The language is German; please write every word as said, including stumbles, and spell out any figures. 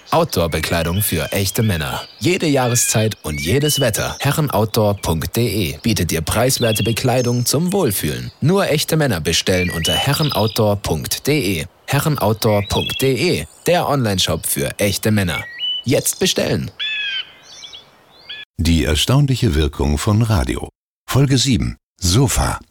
Outdoor-Bekleidung für echte Männer. Jede Jahreszeit und jedes Wetter. herrenoutdoor punkt de bietet dir preiswerte Bekleidung zum Wohlfühlen. Nur echte Männer bestellen unter herrenoutdoor punkt de. herrenoutdoor punkt de, der Onlineshop für echte Männer. Jetzt bestellen! Die erstaunliche Wirkung von Radio. Folge sieben. Sofa.